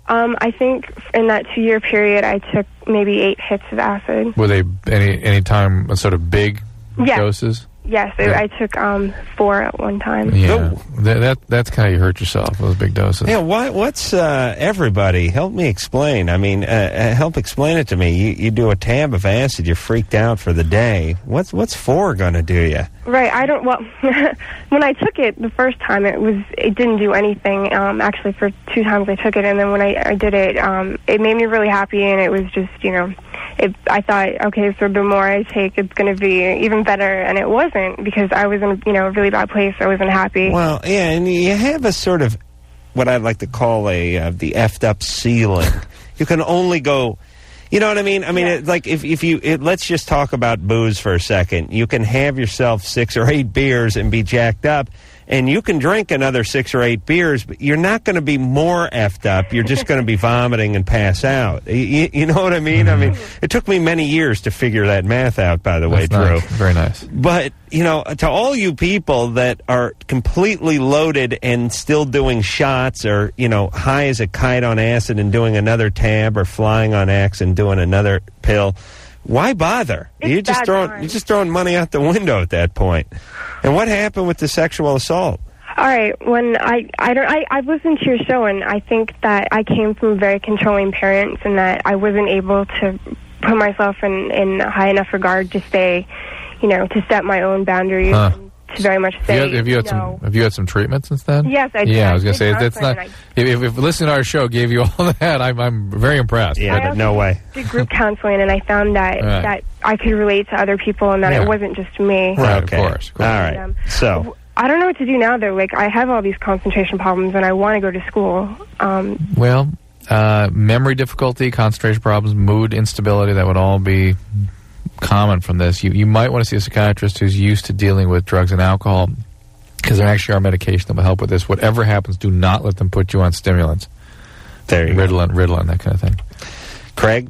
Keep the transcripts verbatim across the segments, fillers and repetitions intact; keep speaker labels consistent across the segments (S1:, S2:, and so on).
S1: Um, I think in that two-year period, I took maybe eight hits of acid.
S2: Were they any any time sort of big
S1: yes.
S2: doses?
S1: Yes, it,
S2: yeah.
S1: I took um, four at one time.
S2: Yeah, oh. that, that that's kind of you hurt yourself, those big doses.
S3: Yeah, what, what's, uh, everybody, help me explain. I mean, uh, uh, help explain it to me. You, you do a tab of acid, you're freaked out for the day. What's what's four going to do you?
S1: Right, I don't, well, when I took it the first time, it was, it didn't do anything. Um, actually, for two times I took it, and then when I, I did it, um, it made me really happy, and it was just, you know, it, I thought, okay, so the more I take, it's going to be even better, and it wasn't, because I was in a, you know, a really bad place. I wasn't happy.
S3: Well, yeah, and you have a sort of, what I'd like to call a, uh, the effed up ceiling. You can only go... You know what I mean? I mean,
S1: yeah.
S3: it, like, if, if you, it, let's just talk about booze for a second. You can have yourself six or eight beers and be jacked up, and you can drink another six or eight beers, but you're not going to be more effed up. You're just going to be vomiting and pass out. You, you know what I mean?
S2: Mm-hmm.
S3: I mean, it took me many years to figure that math out, by the
S2: That's
S3: way, Drew.
S2: nice. Very nice.
S3: But, you know, to all you people that are completely loaded and still doing shots or, you know, high as a kite on acid and doing another tab or flying on X and doing another pill, why bother?
S1: It's
S3: You're just
S1: bad
S3: throwing
S1: time.
S3: you're just throwing money out the window at that point. And what happened with the sexual assault?
S1: All right, when I I don't I I've listened to your show, and I think that I came from very controlling parents, and that I wasn't able to put myself in in high enough regard to say, you know, to set my own boundaries.
S2: Huh.
S1: And to very much say,
S2: Have you had, have you had
S1: no.
S2: some have you had some treatment since then?
S1: Yes, I did.
S2: Yeah, I was
S1: I
S2: going to
S1: did
S2: say that's not.
S1: counseling,
S2: If, if listening to our show gave you all that, I'm I'm very impressed.
S3: Yeah,
S1: I
S3: but
S1: also
S3: no way.
S1: did group counseling, and I found that
S2: Right.
S1: that I could relate to other people, and that
S2: Yeah.
S1: it wasn't just me.
S2: Right,
S3: Okay.
S2: of course. Of course.
S3: All right.
S1: Um,
S3: So,
S1: I don't know what to do now, though. Like, I have all these concentration problems, and I want to go to school. Um,
S2: Well, uh, memory difficulty, concentration problems, mood instability, that would all be common from this. You, you might want to see a psychiatrist who's used to dealing with drugs and alcohol, because there actually are medications that will help with this. Whatever happens, do not let them put you on stimulants.
S3: there you
S2: Ritalin, Ritalin, that kind of thing.
S3: go. Craig,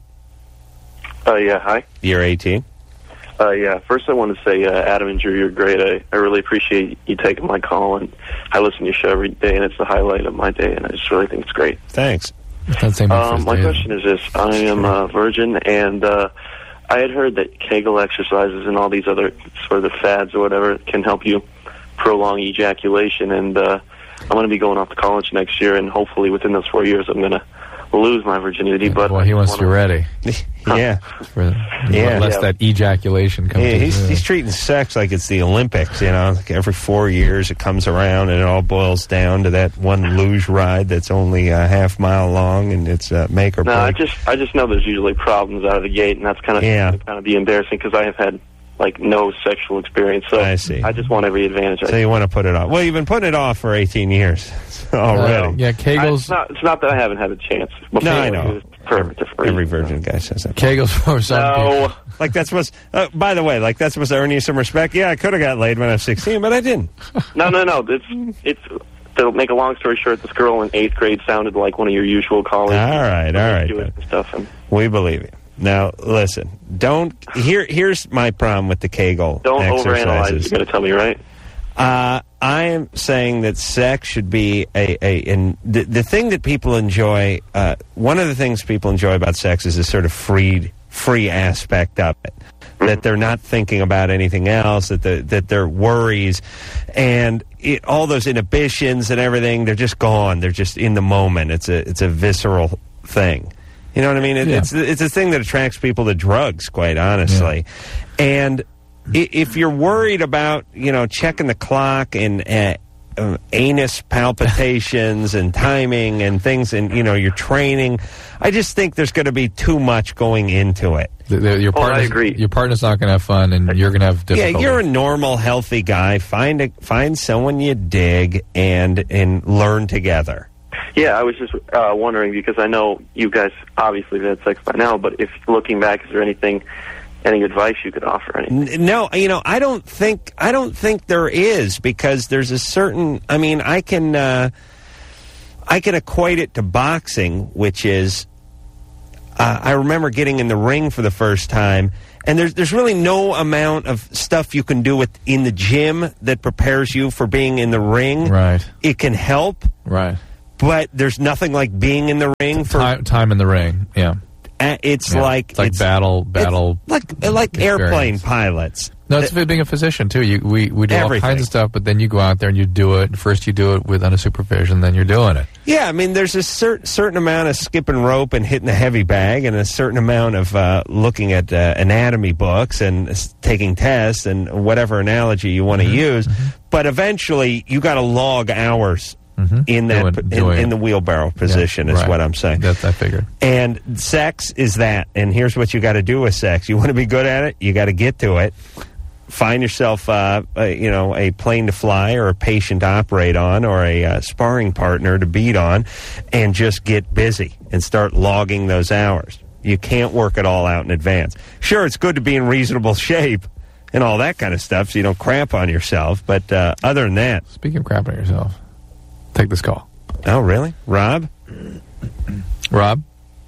S4: Uh, yeah, hi.
S3: you're eighteen.
S4: Uh, yeah, first I want to say, uh, Adam and Drew, you're great. I, I really appreciate you taking my call, and I listen to your show every day, and it's the highlight of my day, and I just really think it's great.
S3: Thanks.
S2: It's not the same
S4: Um,
S2: first
S4: my
S2: day,
S4: question is this. I am a virgin, and uh, I had heard that Kegel exercises and all these other sort of fads or whatever can help you prolong ejaculation, and uh, I'm going to be going off to college next year, and hopefully within those four years I'm going to lose my virginity. But
S2: well, he wants to be ready.
S3: Yeah.
S2: For,
S3: Yeah.
S2: Lest
S4: Yeah.
S2: that ejaculation comes
S3: Yeah,
S2: in.
S3: he's, he's treating sex like it's the Olympics, you know. Like every four years it comes around and it all boils down to that one luge ride that's only a half mile long, and it's uh, make or
S4: No, I
S3: break.
S4: just I just know there's usually problems out of the gate, and that's kind of
S3: Yeah.
S4: kind of be embarrassing because I have had like no sexual experience. So
S3: I see.
S4: I just want every advantage. I
S3: So you want to put it off. Well, you've been putting it off for eighteen years already.
S2: Uh, yeah,
S4: I,
S2: Kegel's
S4: it's, not, it's not that I haven't had a chance. Before.
S3: No, I know.
S4: It's for different
S3: Every
S4: reasons.
S3: virgin guy says that.
S2: Kegel's for some
S4: No.
S2: people.
S3: Like that's supposed. Uh, by the way, like that's supposed to earn you some respect. Yeah, I could have got laid when I was sixteen, but I didn't.
S4: No, no, no. It's it's. To make a long story short, this girl in eighth grade sounded like one of your usual colleagues.
S3: All right, all right,
S4: Do it
S3: then.
S4: and stuff. And
S3: We believe you. Now, listen. Don't. Here, here's my problem with the Kegel
S4: don't overanalyze.
S3: exercises.
S4: You're going to tell me, right?
S3: Uh, I am saying that sex should be a, a in the, the thing that people enjoy. Uh, one of the things people enjoy about sex is this sort of free, free aspect of it. That they're not thinking about anything else. That the, that their worries and it, all those inhibitions and everything, they're just gone. They're just in the moment. It's a it's a visceral thing. You know what I mean? It,
S2: Yeah.
S3: It's it's a thing that attracts people to drugs, quite honestly. And i- if you're worried about, you know, checking the clock and uh, uh, anus palpitations and timing and things, and you know, your training, I just think there's going to be too much going into it.
S2: The, the, your
S4: Oh, I
S2: partner's,
S4: agree.
S2: Your partner's not going to have fun, and you're going to have difficulty.
S3: Yeah, you're a normal, healthy guy. Find a find someone you dig and and learn together.
S4: Yeah, I was just uh, wondering because I know you guys obviously have had sex by now, but if looking back, is there anything, any advice you could offer? Anything?
S3: N- No, you know, I don't think I don't think there is, because there's a certain. I mean, I can uh, I can equate it to boxing, which is. Uh, I remember getting in the ring for the first time, and there's there's really no amount of stuff you can do with in the gym that prepares you for being in the ring.
S2: Right.
S3: It can help,
S2: Right.
S3: but there's nothing like being in the ring for
S2: time, time in the ring. Yeah,
S3: uh, it's
S2: yeah.
S3: like
S2: it's like
S3: it's,
S2: battle, battle,
S3: it's like like
S2: experience.
S3: airplane pilots.
S2: No, it's being a physician too. You we we do
S3: Everything.
S2: all kinds of stuff, but then you go out there and you do it. First, you do it with under supervision, then you're doing it.
S3: Yeah, I mean, there's a cer- certain amount of skipping rope and hitting the heavy bag, and a certain amount of uh, looking at uh, anatomy books and s- taking tests and whatever analogy you want to
S2: Mm-hmm.
S3: use. Mm-hmm. But eventually, you got to log hours
S2: Mm-hmm.
S3: in that
S2: Doing-
S3: in,
S2: doing
S3: in
S2: it.
S3: the wheelbarrow position.
S2: Yeah,
S3: is
S2: right.
S3: what I'm saying.
S2: That I figured.
S3: And sex is that. And here's what you got to do with sex. You want to be good at it, you got to get to it. Find yourself, uh, a, you know, a plane to fly or a patient to operate on or a uh, sparring partner to beat on, and just get busy and start logging those hours. You can't work it all out in advance. Sure, it's good to be in reasonable shape and all that kind of stuff so you don't crap on yourself. But uh, other than that...
S2: Speaking of crapping on yourself, take this call.
S3: Oh, really? Rob?
S2: Rob?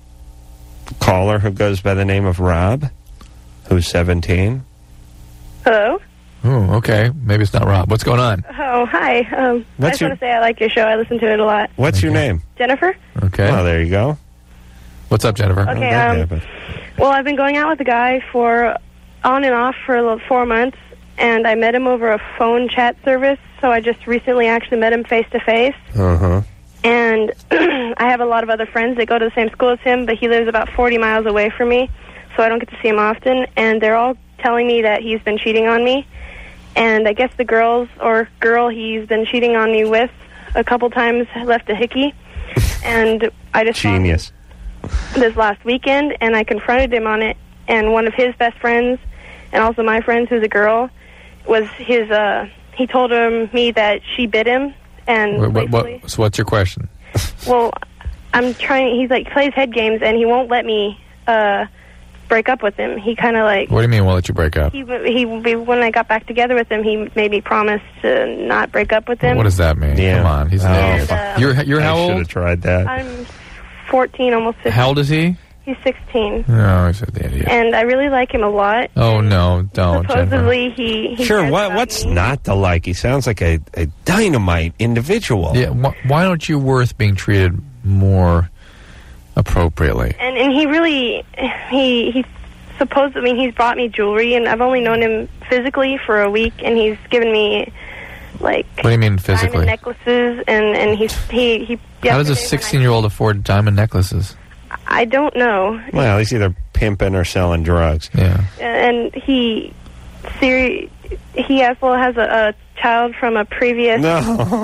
S3: Caller who goes by the name of Rob, who's seventeen.
S1: Hello?
S2: Oh, okay. Maybe it's not Rob. What's going on?
S1: Oh, hi. Um, I
S3: What's
S1: just
S3: your-
S1: want to say I like your show. I listen to it a lot.
S3: What's your name?
S1: Jennifer?
S2: Okay.
S3: Oh, there you go.
S2: What's up, Jennifer?
S1: Okay,
S3: How'd that
S1: um,
S3: happen?
S1: Well, I've been going out with a guy for on and off for about four months, and I met him over a phone chat service, so I just recently actually met him face-to-face.
S3: Uh-huh.
S1: And I have a lot of other friends that go to the same school as him, but he lives about forty miles away from me, so I don't get to see him often, and they're all telling me that he's been cheating on me. And I guess the girls or girl he's been cheating on me with a couple times left a hickey. And I just saw him
S3: Genius.
S1: this last weekend, and I confronted him on it. And one of his best friends, and also my friends, who's a girl, was his. Uh, he told him me that she bit him. And
S2: What, what,
S1: playfully-
S2: what, so what's your question?
S1: well, I'm trying. He's like plays head games, and he won't let me uh, break up with him. He kind of like.
S2: What do you mean we'll let you break up?
S1: He, he, when I got back together with him, he made me promise to not break up with him.
S2: What does that mean?
S3: Yeah.
S2: Come on. He's an
S3: Oh,
S2: idiot.
S1: fuck.
S2: You're, you're how
S3: I should
S2: old?
S3: have tried that.
S1: I'm fourteen, almost fifteen.
S2: How old is he?
S1: He's sixteen.
S2: No, he's an idiot.
S1: And I really like him a lot.
S2: Oh, no, don't, Jennifer.
S1: Supposedly, he, he
S3: Sure,
S1: cares
S3: what,
S1: about
S3: what's
S1: me.
S3: not to like? He sounds like a, a dynamite individual.
S2: Yeah, wh- why don't you worth being treated more appropriately?
S1: And and he really, he he supposed. I mean, he's bought me jewelry, and I've only known him physically for a week, and he's given me like
S2: What do you mean physically?
S1: diamond necklaces, and and he's he he.
S2: How does a
S1: yesterday when I-
S2: sixteen-year-old afford diamond necklaces?
S1: I don't know.
S3: Well, he's either pimping or selling drugs.
S2: Yeah.
S1: And he, seri- he as well has a, a child from a previous
S3: No.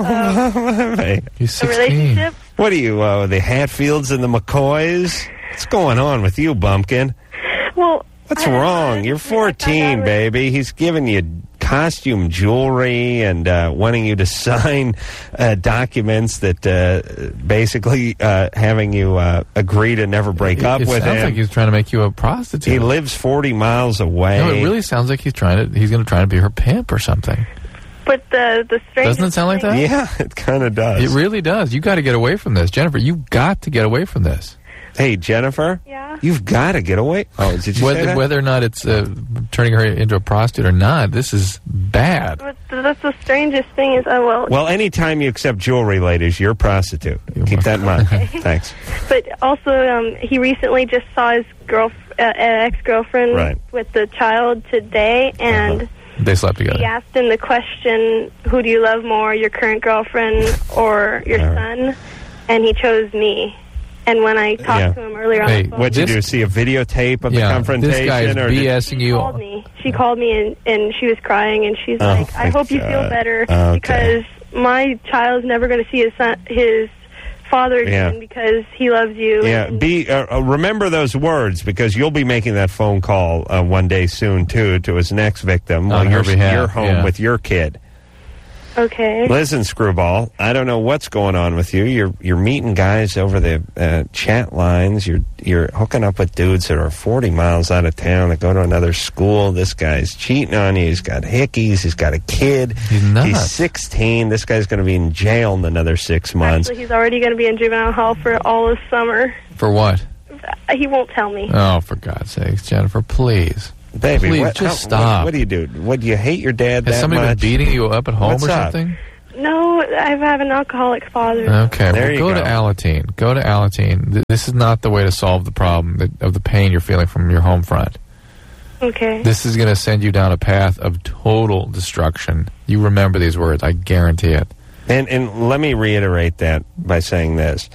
S1: um,
S3: Hey,
S2: He's
S1: a
S2: sixteen.
S1: relationship.
S3: what are you, uh, the Hatfields and the McCoys? What's going on with you, Bumpkin?
S1: Well,
S3: What's
S1: I-
S3: wrong?
S1: I-
S3: You're
S1: I found out
S3: fourteen,
S1: it-
S3: baby. He's giving you costume jewelry and uh, wanting you to sign uh, documents that uh, basically uh, having you uh, agree to never break
S2: It,
S3: up
S2: it
S3: with
S2: sounds
S3: him.
S2: like he's trying to make you a prostitute.
S3: He lives forty miles away.
S2: No, it really sounds like he's trying to. He's going to try to be her pimp or something.
S1: But the the strangest
S2: Doesn't it sound like
S1: thing-
S2: that?
S3: Yeah, it kind of does.
S2: It really does. You got to get away from this, Jennifer. You got to get away from this.
S3: Hey, Jennifer,
S1: Yeah.
S3: you've got to get away. Oh, did you say
S2: Whether
S3: that?
S2: whether or not it's uh, turning her into a prostitute or not, this is bad.
S1: But that's the strangest thing is, oh well.
S3: Well, anytime you accept jewelry, ladies, you're a prostitute. Keep that in mind. Thanks.
S1: But also, um, he recently just saw his girl, uh, ex girlfriend
S3: Right.
S1: with the child today, and.
S3: Uh-huh.
S2: They slept together.
S1: He asked him the question, who do you love more, your current girlfriend or your
S3: All
S1: son? And he chose me. And when I talked
S3: Yeah.
S1: to him earlier on
S2: Hey,
S1: the phone,
S3: What'd you
S2: This-
S3: do? See a videotape of
S2: Yeah,
S3: the confrontation?
S2: this guy is
S3: or did-
S2: BSing
S1: she
S2: you.
S1: called me. She called me, and, and she was crying, and she's
S3: Oh,
S1: like, I
S3: my
S1: hope you feel
S3: God.
S1: better,
S3: Okay.
S1: because my child's never going to see his son, his father again,
S3: Yeah.
S1: because he loves you.
S3: Yeah,
S1: and-
S3: be uh, uh, remember those words, because you'll be making that phone call uh, one day soon too to his next victim
S2: On
S3: while
S2: her
S3: you're,
S2: behalf,
S3: you're home
S2: yeah.
S3: with your kid.
S1: Okay.
S3: Listen, Screwball, I don't know what's going on with you. You're you're meeting guys over the uh, chat lines. You're you're hooking up with dudes that are forty miles out of town that go to another school. This guy's cheating on you. He's got hickeys. He's got a kid.
S2: He's nuts.
S3: He's sixteen. This guy's going to be in jail in another six months.
S1: Actually, he's already going to be in juvenile hall for all of summer.
S2: For what?
S1: He won't tell me.
S2: Oh, for God's sakes, Jennifer, please.
S3: Baby,
S2: Please,
S3: what,
S2: just
S3: how-
S2: stop.
S3: What, what do you do? What, do you hate your dad
S2: Has
S3: that
S2: somebody
S3: much?
S2: been beating you up at home
S3: What's
S2: or
S3: up?
S2: something?
S5: No, I have an alcoholic father.
S2: Okay,
S3: There
S2: well,
S3: you
S2: go,
S3: go.
S2: to Alateen. Go to Alateen. Th- This is not the way to solve the problem that, of the pain you're feeling from your home front.
S5: Okay.
S2: This is going to send you down a path of total destruction. You remember these words, I guarantee it.
S3: And and let me reiterate that by saying this.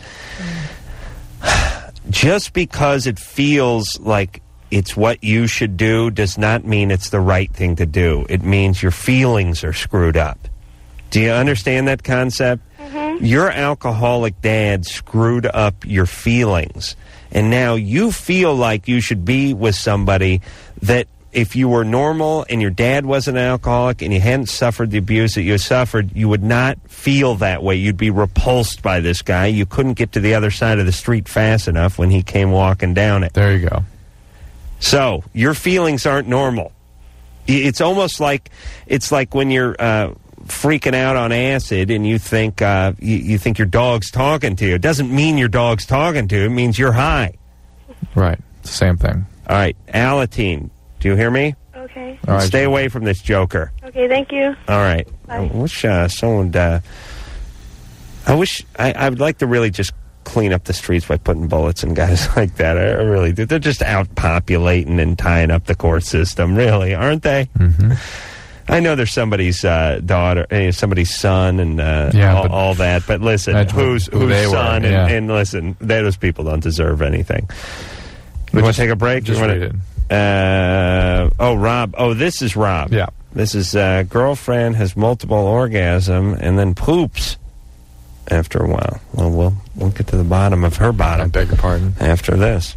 S3: Just because it feels like it's what you should do does not mean it's the right thing to do. It means your feelings are screwed up. Do you understand that concept?
S5: Mm-hmm.
S3: Your alcoholic dad screwed up your feelings. And now you feel like you should be with somebody that if you were normal and your dad was an alcoholic and you hadn't suffered the abuse that you suffered, you would not feel that way. You'd be repulsed by this guy. You couldn't get to the other side of the street fast enough when he came walking down it.
S2: There you go.
S3: So your feelings aren't normal. It's almost like it's like when you're uh, freaking out on acid and you think uh, you, you think your dog's talking to you. It doesn't mean your dog's talking to you. It means you're high.
S2: Right. It's the same thing.
S3: All right, Alateen. Do you hear me?
S5: Okay.
S2: All right.
S3: Stay away from this joker.
S5: Okay, thank you.
S3: All right.
S5: Bye.
S3: I wish uh, someone would. Uh, I wish I, I would like to really just clean up the streets by putting bullets in guys like that. I, I really do. They're just out populating and tying up the court system, really, aren't they?
S2: Mm-hmm.
S3: I know there's somebody's uh, daughter, uh, somebody's son, and uh,
S2: Yeah,
S3: all,
S2: but
S3: all that. But listen,
S2: imagine
S3: who's
S2: who
S3: whose
S2: they were,
S3: son?
S2: yeah.
S3: And, and listen, those people don't deserve anything.
S2: But
S3: You want
S2: just-
S3: to take a break?
S2: just
S3: You wanna-
S2: read it.
S3: Uh, oh, Rob. Oh, this is Rob.
S2: Yeah.
S3: This is uh, girlfriend has multiple orgasm and then poops after a while. Well, we'll we'll get to the bottom of her
S2: I
S3: bottom
S2: beg your pardon.
S3: after this.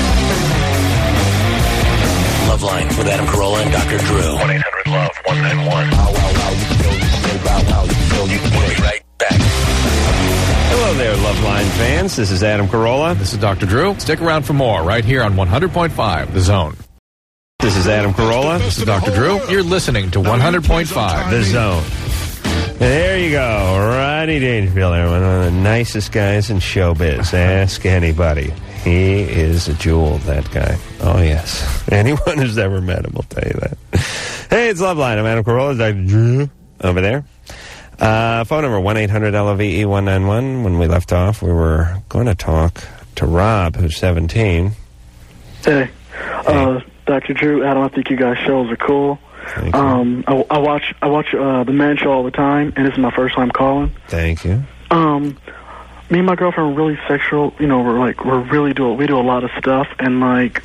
S6: Loveline with Adam Carolla and Doctor Drew. one eight hundred love one nine one. We'll be right back.
S3: Hello there, Loveline fans. This is Adam Carolla.
S2: This is Doctor Drew. Stick around for more right here on one hundred point five, The Zone.
S3: This is Adam Carolla.
S2: This is Doctor Drew. You're listening to one hundred point five,
S3: The Zone. There you go. Rodney Dangerfield, one of the nicest guys in showbiz. Ask anybody. He is a jewel, that guy. Oh, yes. Anyone who's ever met him will tell you that. Hey, it's Loveline. I'm Adam Carolla. Doctor Drew over there. Uh, phone number one eight hundred L O V E one nine one. When we left off, we were going to talk to Rob, who's seventeen.
S7: Hey, uh, Doctor Drew, Adam, I think you guys' shows are cool.
S3: Thank you.
S7: Um, I, I watch I watch uh, the Man Show all the time, and this is my first time calling.
S3: Thank you.
S7: Um, me and my girlfriend are really sexual. You know, we're like we're really do we do a lot of stuff, and like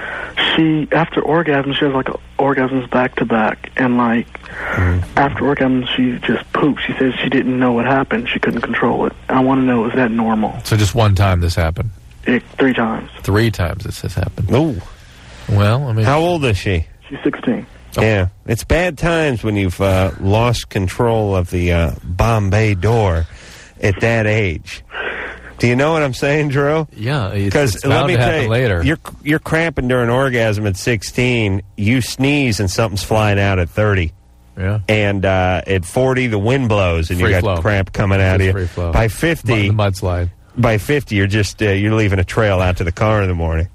S7: she after orgasm she has like orgasms back to back, and like
S3: Mm-hmm.
S7: after orgasm she just poops. She says she didn't know what happened. She couldn't control it. I want to know, is that normal?
S2: So just one time this happened.
S7: It, three times.
S2: Three times this has happened.
S3: Ooh.
S2: Well, I mean,
S3: How old is she?
S7: She's sixteen.
S3: Yeah, it's bad times when you've uh, lost control of the uh, Bombay door at that age. Do you know what I'm saying, Drew?
S2: yeah, it's,
S3: Because
S2: it's
S3: let
S2: bound
S3: me
S2: to
S3: tell
S2: happen
S3: you,
S2: later.
S3: you're you're cramping during orgasm at sixteen. You sneeze and something's flying out at thirty,
S2: yeah.
S3: and uh, at forty the wind blows and
S2: Free
S3: you got
S2: flow.
S3: cramp coming out
S2: Just
S3: of
S2: free
S3: you.
S2: flow.
S3: By fifty,
S2: The mudslide.
S3: by fifty, you're just uh, you're leaving a trail out to the car in the morning.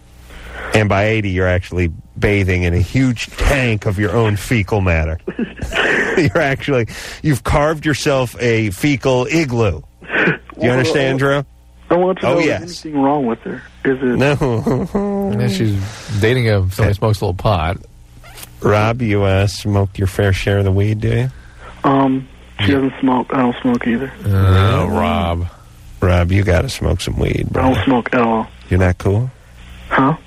S3: And by eighty, you're actually bathing in a huge tank of your own fecal matter. You're actually, you've carved yourself a fecal igloo. Do you understand, Drew?
S7: I want to
S3: Oh,
S7: know
S3: yes.
S7: is anything wrong with her. Is it?
S3: No.
S2: Yeah, she's dating a somebody who smokes a little pot.
S3: Rob, you uh, smoke your fair share of the weed, do you?
S7: Um, she doesn't smoke. I don't smoke either.
S2: Oh, Rob.
S3: Rob, you got to smoke some weed,
S7: I
S3: bro.
S7: don't smoke at all.
S3: You're not cool?
S7: Huh?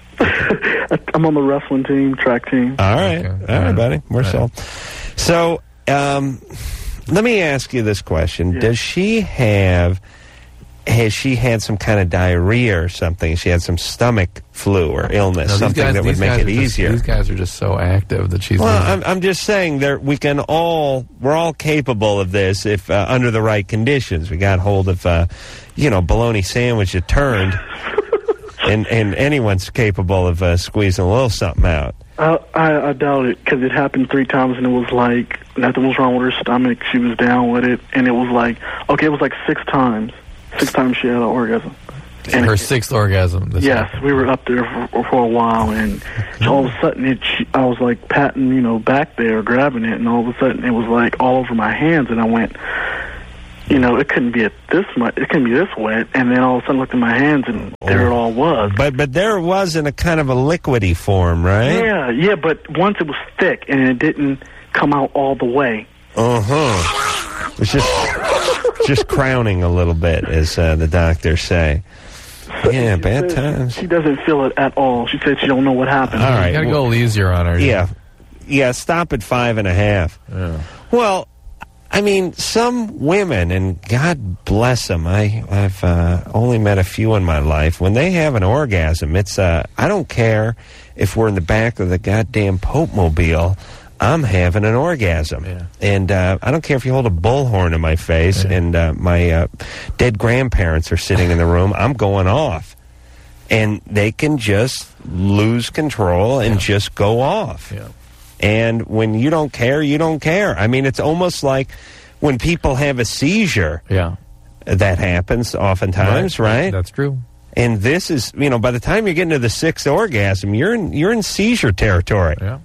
S7: I'm on the wrestling team, track team.
S3: All right.
S2: Okay.
S3: All
S2: All
S3: right,
S2: right.
S3: buddy. We're
S2: All
S3: sold. So, um, let me ask you this question.
S7: Yeah.
S3: Does she have, has she had some kind of diarrhea or something? She had some stomach flu or illness,
S2: No, these
S3: something
S2: guys-
S3: that would
S2: these
S3: make
S2: guys
S3: it
S2: are just-
S3: easier?
S2: These guys are just so active that she's.
S3: Well,
S2: losing-
S3: I'm, I'm just saying that we can all, we're all capable of this if uh, under the right conditions. We got hold of, uh, you know, bologna sandwich that turned, and, and anyone's capable of uh, squeezing a little something out.
S7: I, I, I doubt it, because it happened three times, and it was like nothing was wrong with her stomach. She was down with it, and it was like, okay, it was like six times. Six times she had an orgasm. And
S2: her
S7: it-
S2: sixth orgasm. This
S7: Yes,
S2: happened.
S7: we were up there for, for a while, and all of a sudden, it, she, I was like patting, you know, back there, grabbing it, and all of a sudden, it was like all over my hands, and I went, you know, it couldn't be at this much. It couldn't be this wet. And then all of a sudden, I looked at my hands, and there it all was.
S3: But but there it was in a kind of a liquidy form, right?
S7: Yeah, yeah. But once it was thick, and it didn't come out all the way.
S3: Uh huh. It's just just crowning a little bit, as uh, the doctors say. Yeah,
S7: She
S3: bad
S7: said
S3: times.
S7: She doesn't feel it at all. She said she don't know what happened.
S3: All right.
S2: You gotta
S3: well-
S2: go a little easier on her.
S3: Yeah, yeah. Stop at five and a half.
S2: Yeah.
S3: Well, I mean, some women, and God bless them. I, I've uh, only met a few in my life. When they have an orgasm, it's uh, I don't care if we're in the back of the goddamn Pope Mobile. I'm having an orgasm,
S2: Yeah.
S3: and uh, I don't care if you hold a bullhorn in my face,
S2: Yeah.
S3: and uh, my uh, dead grandparents are sitting in the room. I'm going off, and they can just lose control and
S2: Yeah.
S3: just go off.
S2: Yeah.
S3: And when you don't care, you don't care. I mean, it's almost like when people have a seizure,
S2: Yeah.
S3: that happens oftentimes, right?
S2: That's true.
S3: And this is, you know, by the time you're getting to the sixth orgasm, you're in you're in seizure territory.
S2: Yeah.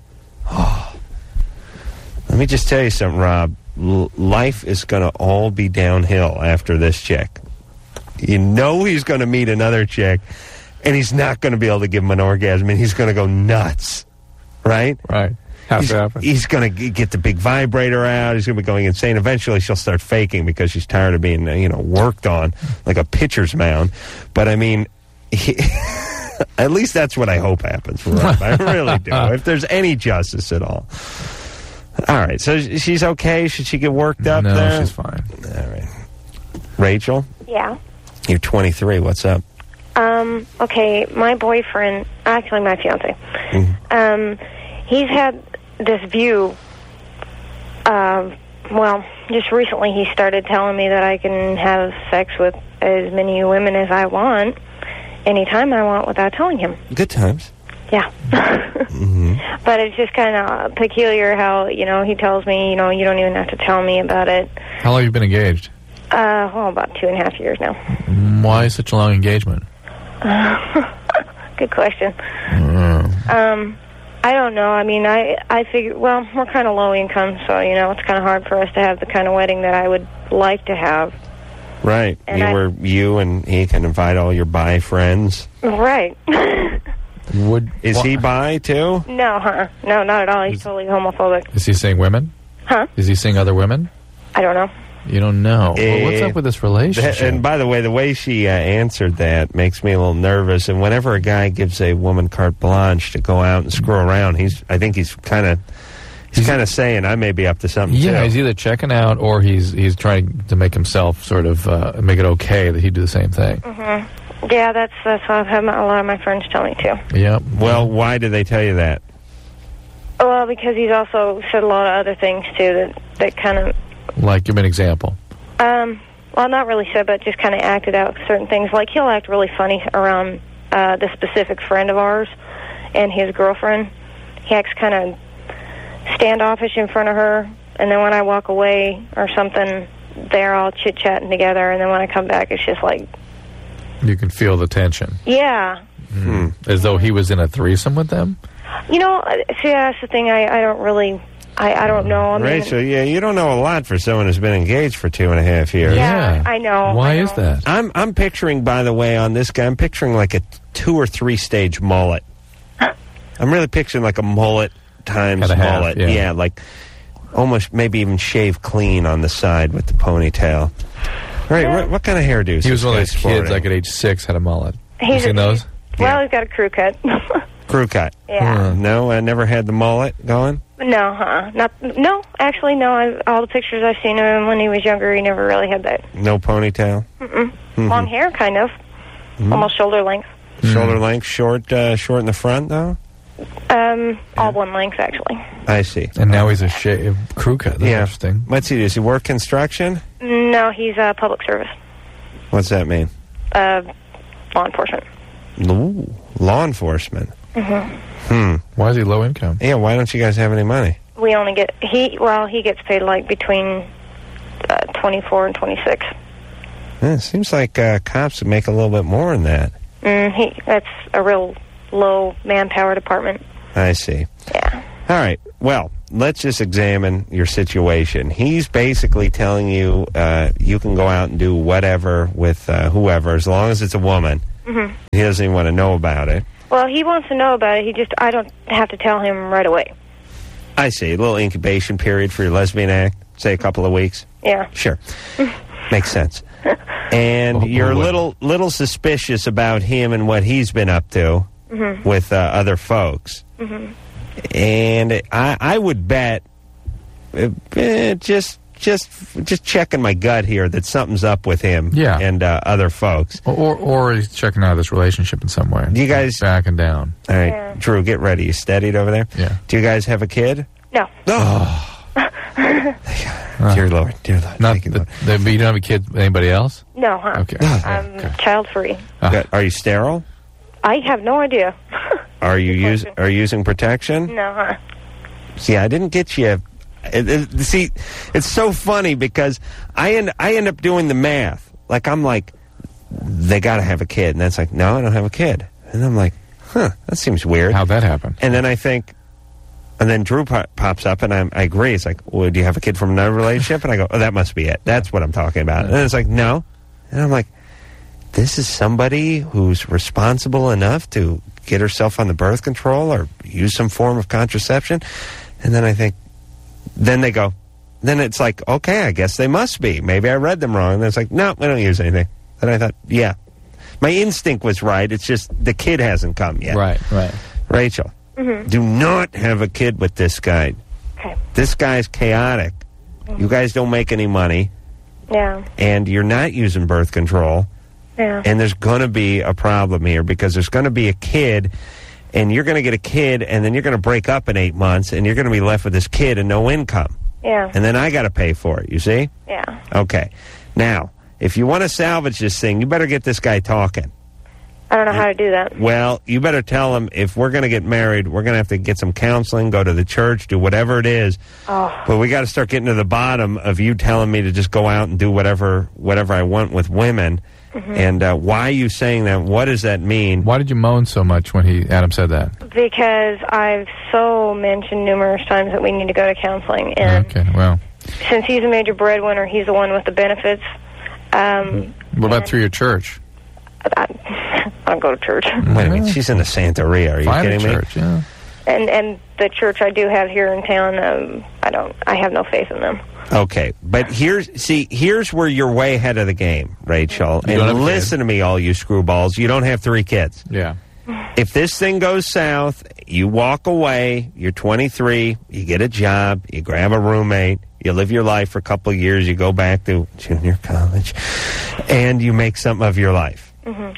S3: Let me just tell you something, Rob. L- life is going to all be downhill after this chick. You know he's going to meet another chick, and he's not going to be able to give him an orgasm, and he's going to go nuts, right?
S2: Right. Has
S3: He's,
S2: to happen.
S3: he's going to get the big vibrator out. He's going to be going insane. Eventually, she'll start faking because she's tired of being, you know, worked on like a pitcher's mound. But, I mean, he, at least that's what I hope happens, Rob. I really do. If there's any justice at all. All right. So she's okay? Should she get worked up
S2: no,
S3: there?
S2: she's fine.
S3: All right. Rachel,
S5: Yeah.
S3: you're twenty-three. What's up?
S5: Um, okay, my boyfriend, actually my fiance, um, he's had this view, uh, well, just recently he started telling me that I can have sex with as many women as I want, anytime I want, without telling him.
S3: Good times.
S5: Yeah.
S3: Mm-hmm.
S5: But it's just kind of peculiar how, you know, he tells me, you know, you don't even have to tell me about it.
S2: How long have you been engaged?
S5: Uh, well, about two and a half years now.
S2: Why such a long engagement?
S5: Good question.
S2: Mm.
S5: Um, I don't know. I mean, I I figure, well, we're kind of low income, so, you know, it's kind of hard for us to have the kind of wedding that I would like to have.
S3: Right.
S5: And
S3: you
S5: I-
S3: were you and he can invite all your bi friends.
S5: Right.
S2: Would
S3: Is he bi too?
S5: No, huh? No, not at all. He's totally homophobic.
S2: Is he seeing women?
S5: Huh?
S2: Is he seeing other women?
S5: I don't know.
S2: You don't know. Well, what's
S3: Eh,
S2: up with this relationship?
S3: And by the way, the way she uh, answered that makes me a little nervous. And whenever a guy gives a woman carte blanche to go out and screw around, he's I think he's kind of he's,
S2: He's-
S3: kind of saying I may be up to something.
S2: yeah,
S3: too.
S2: he's either checking out or he's he's trying to make himself sort of uh, make it okay that he do the same thing.
S5: Mm-hmm. Yeah, that's that's what I've had my, a lot of my friends tell me too.
S2: Yep.
S3: Well, why did they tell you that?
S5: Well, because he's also said a lot of other things too that that kind of
S2: Like, give me an example.
S5: Um, well, not really said, but just kind of acted out certain things. Like, he'll act really funny around uh, this specific friend of ours and his girlfriend. He acts kind of standoffish in front of her, and then when I walk away or something, they're all chit-chatting together, and then when I come back, it's just like,
S2: You can feel the tension.
S5: yeah.
S3: Hmm.
S2: As though he was in a threesome with them?
S5: You know, uh, see, that's the thing. I, I don't really, I, I don't know. I mean,
S3: Rachel, yeah, you don't know a lot for someone who's been engaged for two and a half years.
S5: Yeah, I know.
S2: Why
S5: I
S2: is
S5: know.
S2: that?
S3: I'm I'm picturing, by the way, on this guy, I'm picturing like a two or three stage mullet. I'm really picturing like a mullet times
S2: Cut a half,
S3: mullet.
S2: yeah.
S3: like almost maybe even shave clean on the side with the ponytail. Right,
S5: Yeah.
S3: what, what kind of hairdo? is
S2: He was
S3: this
S2: one of
S3: guy
S2: those kids
S3: sporting?
S2: like at age six had a mullet. You
S5: He's
S2: seen
S5: a-
S2: those?
S5: Well,
S3: Yeah.
S5: he's got a crew cut.
S3: Crew cut.
S5: Yeah.
S3: Uh, no, I never had the mullet going.
S5: No, huh? Not no. Actually, no. I, all the pictures I've seen of him when he was younger, he never really had that.
S3: No ponytail.
S5: Mm-mm.
S3: Mm-hmm.
S5: Long hair, kind of, almost shoulder length.
S3: Shoulder length, short, uh, short in the front, though.
S5: Um, all one length, actually.
S3: I see.
S2: And now he's a shave crew cut. That's
S3: Yeah.
S2: interesting.
S3: What's he do? Does he work construction?
S5: No, he's uh, public service,
S3: What's that mean?
S5: uh, law enforcement.
S3: Ooh, law enforcement.
S5: Mm-hmm.
S3: Hmm.
S2: Why is he low income?
S3: Yeah, why don't you guys have any money?
S5: We only get he. Well, he gets paid like between uh, twenty-four and twenty-six.
S3: Yeah, it seems like uh, cops would make a little bit more than that.
S5: Mm, he. That's a real low manpower department.
S3: I see.
S5: Yeah.
S3: All right. Well, let's just examine your situation. He's basically telling you uh, you can go out and do whatever with uh, whoever, as long as it's a woman.
S5: Mm-hmm.
S3: He doesn't even want to know about it.
S5: Well, he wants to know about it. He just, I don't have to tell him right away.
S3: I see. A little incubation period for your lesbian act, say a couple of weeks.
S5: Yeah.
S3: Sure. Makes sense. And
S2: Oh,
S3: you're a
S2: boy.
S3: little little suspicious about him and what he's been up to
S5: Mm-hmm.
S3: with uh, other folks.
S5: Mm-hmm.
S3: And I, I would bet, uh, eh, just just just checking my gut here, that something's up with him
S2: Yeah.
S3: and uh, other folks.
S2: Or, or, or he's checking out this relationship in some way.
S3: You guys-
S2: back and down.
S3: All right,
S5: Yeah.
S3: Drew, get ready. You steadied over there?
S2: Yeah.
S3: Do you guys have a kid?
S5: No.
S3: Oh. Dear Lord, dear Lord.
S2: Not
S3: thank you,
S2: the,
S3: Lord.
S2: the, but you don't have a kid with anybody else?
S5: No, huh?
S2: Okay.
S5: I'm
S2: Okay.
S5: child-free.
S2: Ah.
S3: Good. Are you sterile?
S5: I have no idea.
S3: Are you
S5: Good
S3: use,
S5: question.
S3: are you using protection?
S5: No, huh?
S3: See, I didn't get you. It, it, see, it's so funny because I end I end up doing the math. Like I'm like, they got to have a kid, and that's like, no, I don't have a kid, and I'm like, huh, that seems weird.
S2: How'd that happen?
S3: And then I think, and then Drew po- pops up, and I'm, I agree. It's like, well, do you have a kid from another relationship? And I go, oh, that must be it. That's what I'm talking about. And it's like, no, and I'm like, this is somebody who's responsible enough to get herself on the birth control or use some form of contraception. And then I think, then they go, then it's like, okay, I guess they must be. Maybe I read them wrong. And it's like, no, we don't use anything. And I thought, yeah, my instinct was right. It's just the kid hasn't come yet.
S2: Right, right.
S3: Rachel,
S5: Mm-hmm.
S3: do not have a kid with this guy.
S5: Okay.
S3: This guy's chaotic. You guys don't make any money,
S5: Yeah.
S3: and you're not using birth control.
S5: Yeah.
S3: And there's going to be a problem here because there's going to be a kid, and you're going to get a kid, and then you're going to break up in eight months, and you're going to be left with this kid and no income.
S5: Yeah.
S3: And then I got to pay for it, you see?
S5: Yeah.
S3: Okay. Now, if you want to salvage this thing, you better get this guy talking.
S5: I don't know how to do that.
S3: Well, you better tell him, if we're going to get married, we're going to have to get some counseling, go to the church, do whatever it is.
S5: Oh.
S3: But we got to start getting to the bottom of you telling me to just go out and do whatever whatever I want with women.
S5: Mm-hmm.
S3: And uh, why are you saying that? What does that mean?
S2: Why did you moan so much when he Adam said that?
S5: Because I've so mentioned numerous times that we need to go to counseling. And
S2: Okay, well.
S5: since he's a major breadwinner, he's the one with the benefits. Um,
S2: What about through your church?
S5: I, I don't go to church.
S3: Wait a minute, she's in the Santeria. Are you
S2: Find a
S3: kidding me?
S2: church, yeah.
S5: And and the church I do have here in town, um, I don't. I have no faith in them.
S3: Okay, but here's see here's where you're way ahead of the game, Rachel.
S2: You don't have
S3: And
S2: a
S3: listen to me, all you screwballs. You don't have three kids.
S2: Yeah.
S3: If this thing goes south, you walk away. You're twenty-three. You get a job. You grab a roommate. You live your life for a couple of years. You go back to junior college, and you make something of your life.
S5: Mm-hmm.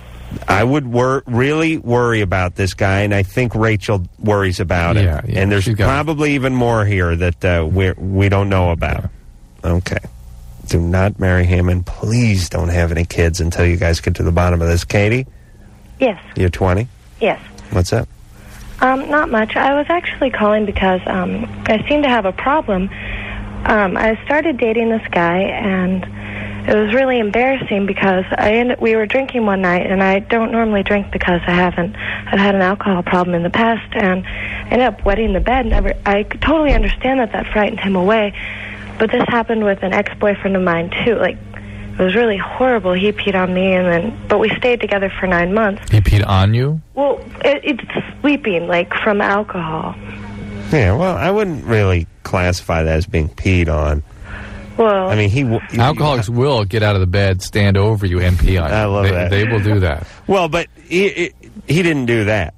S3: I would wor- really worry about this guy, and I think Rachel worries about it.
S2: Yeah, yeah,
S3: and there's
S2: she's got it.
S3: probably even more here that uh, we we don't know about. Okay. Do not marry him, and please don't have any kids until you guys get to the bottom of this. Katie,
S8: Yes,
S3: you're twenty.
S8: yes.
S3: What's up?
S8: Um, not much. I was actually calling because um, I seem to have a problem. Um, I started dating this guy, and it was really embarrassing because I ended, we were drinking one night, and I don't normally drink because I haven't. I've had an alcohol problem in the past, and I ended up wetting the bed. And I, I could totally understand that that frightened him away, but this happened with an ex-boyfriend of mine too. Like, it was really horrible. He peed on me, and then but we stayed together for nine months.
S2: He peed on you?
S8: Well, it, it's sleeping, like, from alcohol.
S3: Yeah, well, I wouldn't really classify that as being peed on.
S8: Well,
S3: I mean, he... w-
S2: Alcoholics will get out of the bed, stand over you, and pee on you.
S3: I love
S2: they,
S3: that.
S2: They will do that.
S3: Well, but he, he he didn't do that.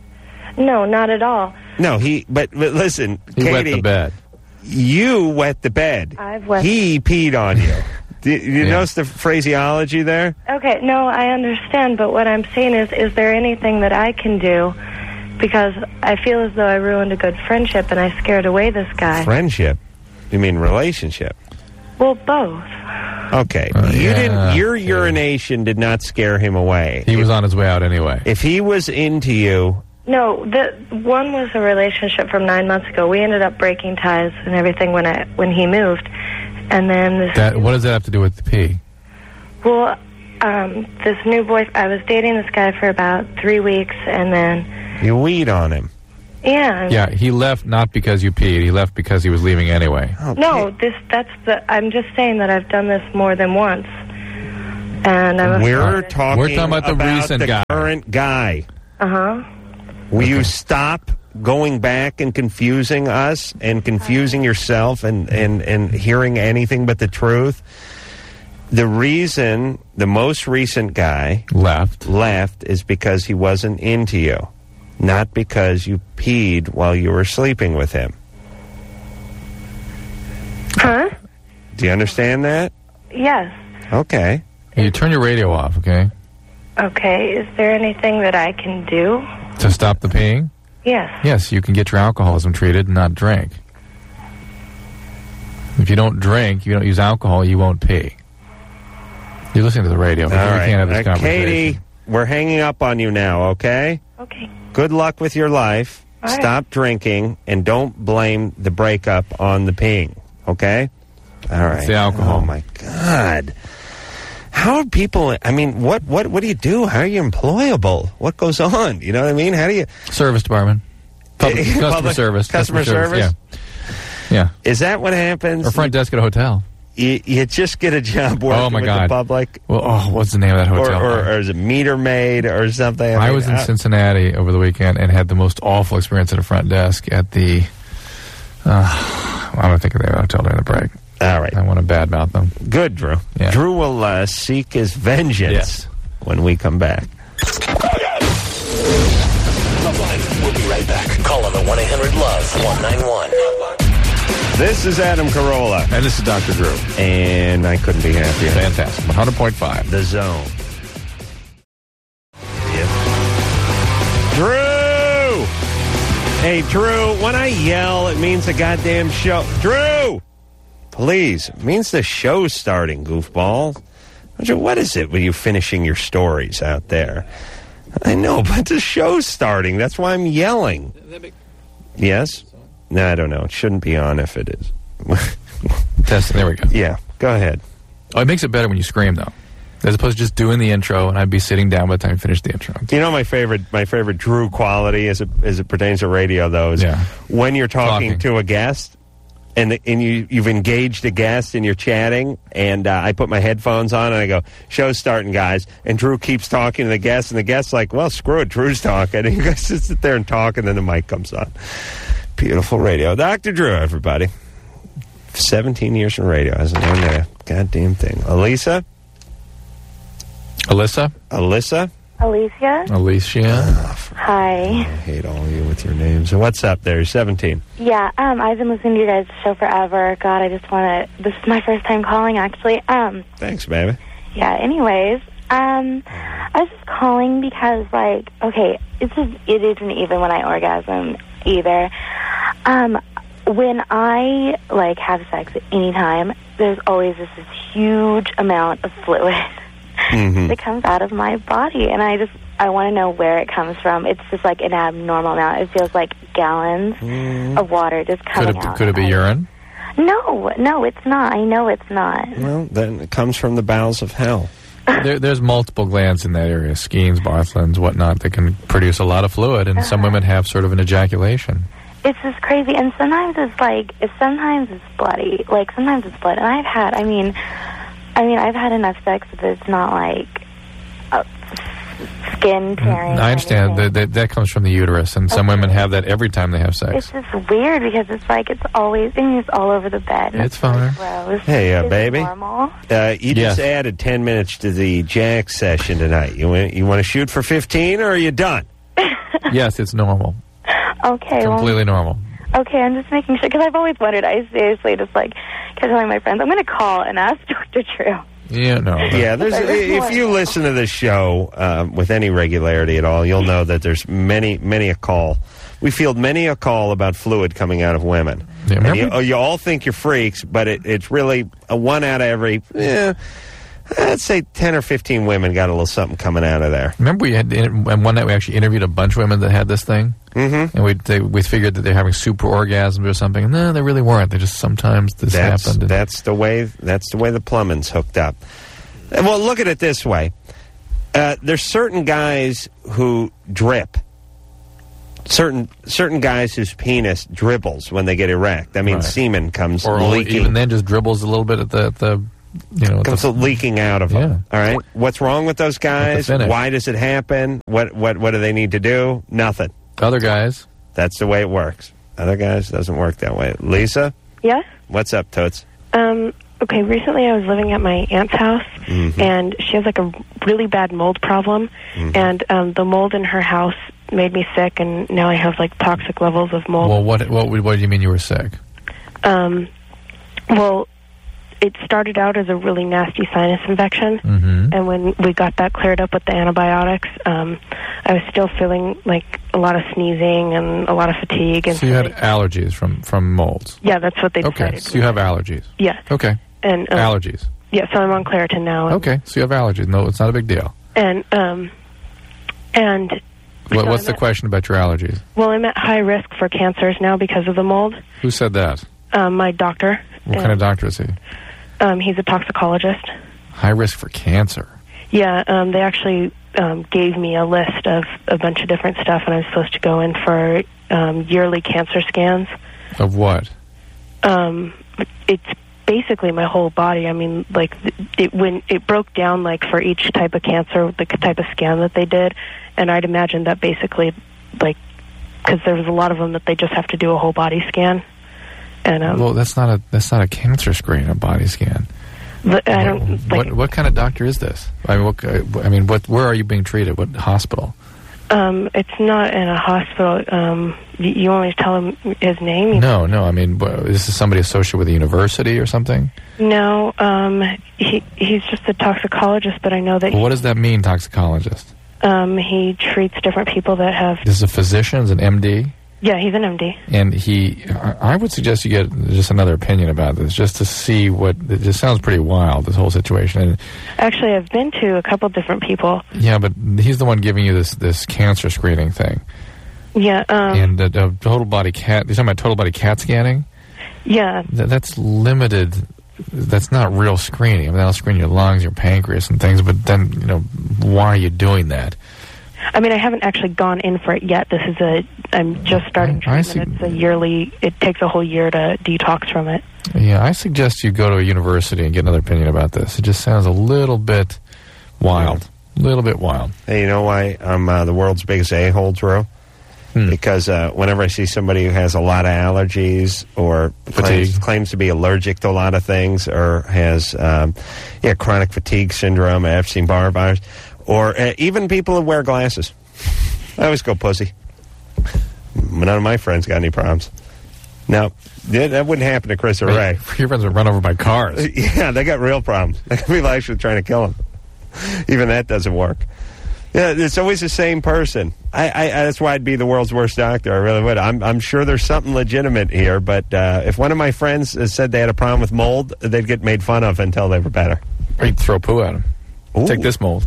S8: no, not at all.
S3: No, he... But, but listen,
S2: He
S3: Katie,
S2: wet the bed.
S3: you wet the bed.
S8: I've wet-
S3: He peed on you. Do you
S2: Yeah.
S3: notice the phraseology there?
S8: Okay, no, I understand, but what I'm saying is, is there anything that I can do? Because I feel as though I ruined a good friendship and I scared away this guy.
S3: Friendship? You mean relationship?
S8: Well, both.
S3: Okay.
S2: Uh,
S3: you
S2: yeah,
S3: didn't. Your
S2: yeah.
S3: urination did not scare him away.
S2: He
S3: if,
S2: was on his way out anyway.
S3: if he was into you,
S8: No, the one was a relationship from nine months ago. We ended up breaking ties and everything when I when he moved, and then this.
S2: That, what does that have to do with the pee?
S8: Well, um, this new boy. I was dating this guy for about three weeks, and then
S3: you weed on him.
S8: Yeah.
S2: Yeah, he left not because you peed. He left because he was leaving anyway.
S3: Okay.
S8: No, this that's the. I'm just saying that I've done this more than once, and I'm.
S3: We're talking,
S2: We're talking about the recent
S3: the
S2: guy.
S3: current guy.
S8: Uh huh.
S3: Will you stop going back and confusing us and confusing yourself and, and, and hearing anything but the truth? The reason the most recent guy
S2: Left.
S3: left is because he wasn't into you, not because you peed while you were sleeping with him.
S8: Huh?
S3: Do you understand that?
S8: Yes.
S3: Okay.
S2: You turn your radio off, okay?
S8: Okay. Is there anything that I can do?
S2: To stop the peeing?
S8: Yes.
S2: Yes, you can get your alcoholism treated and not drink. If you don't drink, you don't use alcohol, you won't pee. You're listening to the radio.
S3: All
S2: We
S3: right.
S2: can't have this
S3: Uh,
S2: conversation.
S3: Katie, we're hanging up on you now, okay?
S8: Okay.
S3: Good luck with your life.
S8: All right.
S3: Stop drinking and don't blame the breakup on the peeing, okay? All right.
S2: It's the alcohol.
S3: Oh, my God. How are people, I mean, what, what, what do you do? How are you employable? What goes on? You know what I mean? How do you...
S2: Service department. Public, customer
S3: Public-
S2: service.
S3: Customer service?
S2: Yeah. Yeah.
S3: Is that what happens?
S2: Or front desk at a hotel.
S3: You, you just get a job working
S2: Oh, my
S3: with
S2: God.
S3: the public?
S2: Well, oh, what's the name of that
S3: Or,
S2: hotel?
S3: or, or is it meter maid or something?
S2: I
S3: mean,
S2: was in
S3: uh,
S2: Cincinnati over the weekend and had the most awful experience at a front desk at the... Uh, I don't think of the hotel during the break.
S3: All right.
S2: I want to badmouth them.
S3: Good, Drew.
S2: Yeah.
S3: Drew will uh, seek his vengeance
S2: Yes.
S3: when we come back.
S6: We'll be right back. Call on the one eight hundred love one nine one.
S3: This is Adam Carolla.
S2: And this is Doctor Drew.
S3: And I couldn't be happier.
S2: Fantastic. one hundred point five.
S3: The Zone. Yep. Drew! Hey, Drew, when I yell, it means the goddamn show. Drew! Please. It means the show's starting, goofball. What is it when you finishing your stories out there? I know, but the show's starting. That's why I'm yelling. Yes? No, I don't know. It shouldn't be on if it is.
S2: Test. There we go.
S3: Yeah, go ahead.
S2: Oh, it makes it better when you scream, though. As opposed to just doing the intro, and I'd be sitting down by the time you finish the intro.
S3: You know my favorite my favorite Drew quality as it, as it pertains to radio, though, is
S2: Yeah.
S3: when you're talking,
S2: Talking.
S3: to a guest and the, and you, you've engaged a guest and you're chatting, and uh, I put my headphones on and I go, show's starting, guys. And Drew keeps talking to the guest, and the guest's like, well, screw it, Drew's talking. And you guys just sit there and talk, and then the mic comes on. Beautiful radio. Doctor Drew, everybody. seventeen years in radio. Hasn't learned a goddamn thing. Elisa?
S2: Alyssa?
S3: Alyssa?
S9: Alicia.
S2: Alicia?
S9: Hi.
S3: I hate all of you with your names. So what's up there? You're seventeen.
S9: Yeah, um, I've been listening to you guys' show forever. God, I just want to... This is my first time calling, actually. Um,
S3: Thanks, baby.
S9: yeah, anyways, um, I was just calling because, like, okay, it's just, it isn't even when I orgasm either. Um, when I, like, have sex at any time, there's always this, this huge amount of fluid
S3: Mm-hmm.
S9: that comes out of my body, and I just, I want to know where it comes from. It's just, like, an abnormal amount. It feels like gallons of water just
S2: Could
S9: coming
S2: it,
S9: out.
S2: could it be
S9: I-
S2: urine?
S9: No, no, it's not. I know it's not.
S3: Well, then it comes from the bowels of hell.
S2: There, there's multiple glands in that area, Skeens, Bartholin's, whatnot, that can produce a lot of fluid, and some women have sort of an ejaculation.
S9: It's just crazy, and sometimes it's like, it's, sometimes it's bloody. Like, sometimes it's blood, and I've had, I mean, I mean, I've had enough sex that it's not like uh, skin tearing.
S2: I
S9: or
S2: understand
S9: anything.
S2: that, that that comes from the uterus, and some
S9: Okay.
S2: women have that every time they have sex.
S9: It's just weird because it's like it's always, I mean, it's all over the bed. and
S2: It's fine.
S9: Gross.
S3: Hey, uh,
S9: Is it
S3: baby.
S9: normal?
S3: Uh, you
S2: Yes.
S3: just added ten minutes to the Jack session tonight. You want, you want to shoot for fifteen, or are you done?
S2: Yes, it's normal.
S9: Okay, well,
S2: Completely normal.
S9: okay, I'm just making sure because I've always wondered. I seriously just like kept telling my friends, I'm going to call and ask Doctor Drew.
S2: Yeah, no.
S3: Yeah, there's,
S9: I really
S3: if
S9: want
S3: you
S9: to.
S3: listen to this show um, with any regularity at all, you'll know that there's many, many a call. We field many a call about fluid coming out of women.
S2: Yeah,
S3: and you,
S2: remember-
S3: oh, you all think you're freaks, but it, it's really a one out of every, eh, I'd say ten or fifteen women got a little something coming out of there.
S2: Remember, we had and one night we actually interviewed a bunch of women that had this thing,
S3: Mm-hmm.
S2: and we they, we figured that they're having super orgasms or something. No, they really weren't. They just sometimes this
S3: That's,
S2: happened.
S3: that's the way. That's the way the plumbing's hooked up. And, well, look at it this way: uh, there's certain guys who drip. certain certain guys whose penis dribbles when they get erect. I mean,
S2: Right.
S3: semen comes
S2: Or
S3: leaking.
S2: even then just dribbles a little bit at the, at the you know, at
S3: comes
S2: the,
S3: leaking out of them. All right. What's wrong with those guys?
S2: finish.
S3: Why does it happen? What what what do they need to do? Nothing.
S2: Other guys.
S3: That's the way it works. Other guys doesn't work that way. Lisa,
S10: Yes?
S3: what's up, Toots?
S10: Um, okay, recently I was living at my aunt's house,
S3: Mhm.
S10: and she has like a really bad mold problem,
S3: Mhm.
S10: and um, the mold in her house made me sick, and now I have like toxic levels of mold.
S2: Well, what what what do you mean you were sick?
S10: Um, well, it started out as a really nasty sinus infection,
S2: Mm-hmm.
S10: and when we got that cleared up with the antibiotics, um, I was still feeling like a lot of sneezing and a lot of fatigue. And
S2: So you had allergies from, from molds.
S10: yeah, that's what they
S2: Okay,
S10: decided.
S2: so you have allergies.
S10: Yeah,
S2: Okay,
S10: and um,
S2: allergies.
S10: yeah, so I'm on Claritin now. And,
S2: Okay, so you have allergies. No, it's not a big deal.
S10: and um, and
S2: What,
S10: so
S2: what's
S10: I'm
S2: the
S10: at-
S2: question about your allergies?
S10: Well, I'm at high risk for cancers now because of the mold.
S2: Who said that?
S10: Um, my doctor.
S2: What
S10: and,
S2: kind of doctor is he?
S10: Um, he's a toxicologist.
S2: High risk for cancer.
S10: Yeah, um, they actually um, gave me a list of a bunch of different stuff, and I'm supposed to go in for um, yearly cancer scans.
S2: Of what?
S10: Um, it's basically my whole body. I mean, like it when it broke down like for each type of cancer, the type of scan that they did, and I'd imagine that basically, like, because there was a lot of them that they just have to do a whole body scan, and um,
S2: Well, that's not a that's not a cancer screen, a body scan.
S10: but I don't like.
S2: What what kind of doctor is this? I mean, what, I mean, what? Where are you being treated? What hospital?
S10: Um, it's not in a hospital. Um, you, you want me to tell him his name?
S2: No, no. I mean, what, is this somebody associated with a university or something?
S10: No. Um, he he's just a toxicologist, but I know that
S2: Well, what does that mean, toxicologist?
S10: um, he treats different people that have.
S2: This is a physician, is an M D,
S10: Yeah, he's an M D.
S2: and he. I I would suggest you get just another opinion about this, just to see what. It just sounds pretty wild, this whole situation. And,
S10: Actually, I've been to a couple different people.
S2: yeah, but he's the one giving you this this cancer screening thing,
S10: Yeah. Um,
S2: and uh, uh, total body cat. You're talking about total body CAT scanning.
S10: yeah.
S2: Th- that's limited. That's not real screening. I mean, that'll screen your lungs, your pancreas, and things. But then, you know, why are you doing that?
S10: I mean, I haven't actually gone in for it yet. This is a. I'm just starting
S2: I- I
S10: treatment.
S2: see.
S10: It's a yearly. It takes a whole year to detox from it.
S2: Yeah, I suggest you go to a university and get another opinion about this. It just sounds a little bit wild. A little bit wild.
S3: Hey, you know why I'm uh, the world's biggest a-hole, Drew?
S2: Hmm.
S3: Because uh, whenever I see somebody who has a lot of allergies or claims,
S2: Fatigue.
S3: claims to be allergic to a lot of things or has um, yeah chronic fatigue syndrome, Epstein-Barr virus, or uh, even people who wear glasses, I always go pussy. None of my friends got any problems. No, that that wouldn't happen to Chris or Ray.
S2: Your friends are run over by cars.
S3: Yeah, they got real problems. People actually trying to kill him. Even that doesn't work. Yeah, it's always the same person. I, I, that's why I'd be the world's worst doctor. I really would. I'm, I'm sure there's something legitimate here, but uh, if one of my friends uh, said they had a problem with mold, they'd get made fun of until they were better.
S2: Or you'd throw poo at him.
S3: Ooh.
S2: Take this mold.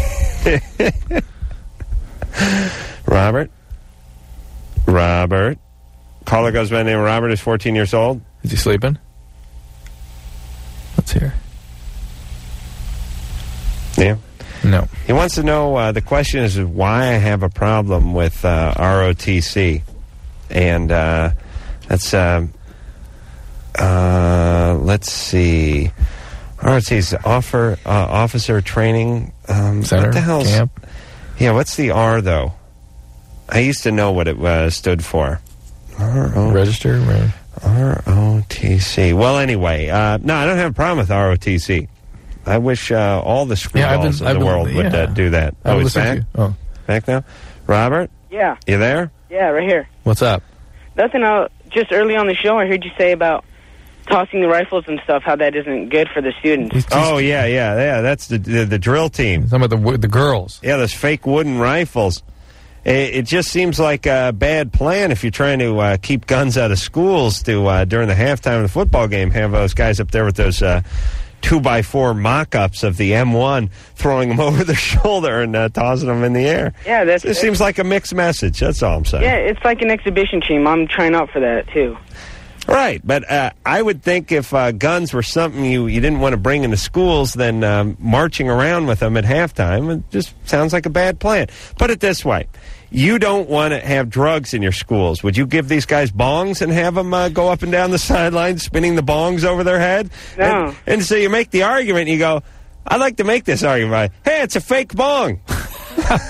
S3: Robert? Robert? Caller goes by the name of Robert, is fourteen years old.
S2: Is he sleeping? Let's hear.
S3: Yeah.
S2: No.
S3: He wants to know, uh, the question is why I have a problem with uh, R O T C. And uh, that's, uh, uh, let's see. R O T C is offer, uh, Officer Training um,
S2: Center?
S3: What the hell's,
S2: Camp?
S3: Yeah, what's the R, though? I used to know what it uh, stood for. R O
S2: Register? Right.
S3: R O T C. Well, anyway, uh, no, I don't have a problem with R O T C. I wish uh, all the
S2: Yeah, I've
S3: screwballs
S2: been-
S3: in
S2: I've
S3: the
S2: been-
S3: world would
S2: yeah.
S3: uh, do that.
S2: I've
S3: Oh, he's
S2: listened
S3: back?
S2: to you. Oh.
S3: Back now? Robert?
S11: Yeah,
S3: You there?
S11: yeah, right here.
S2: What's up?
S11: Nothing. Uh, just early on the show, I heard you say about tossing the rifles and stuff. How that isn't good for the students.
S2: He's, he's
S3: Oh, yeah, yeah, yeah. That's the the, the drill team.
S2: talking about the, wo- the girls.
S3: Yeah, those fake wooden rifles. It, it just seems like a bad plan if you're trying to uh, keep guns out of schools to, uh, during the halftime of the football game, have those guys up there with those uh, two by four mock-ups of the M one, throwing them over their shoulder and uh, tossing them in the air.
S11: Yeah, that's.
S3: It seems like a mixed message. That's all I'm saying.
S11: Yeah, it's like an exhibition team. I'm trying out for that too.
S3: Right, but uh, I would think if uh, guns were something you, you didn't want to bring into schools, then um, marching around with them at halftime, it just sounds like a bad plan. Put it this way. You don't want to have drugs in your schools. Would you give these guys bongs and have them uh, go up and down the sidelines spinning the bongs over their head?
S11: No.
S3: And, and so you make the argument, and you go, I'd like to make this argument. Hey, it's a fake bong.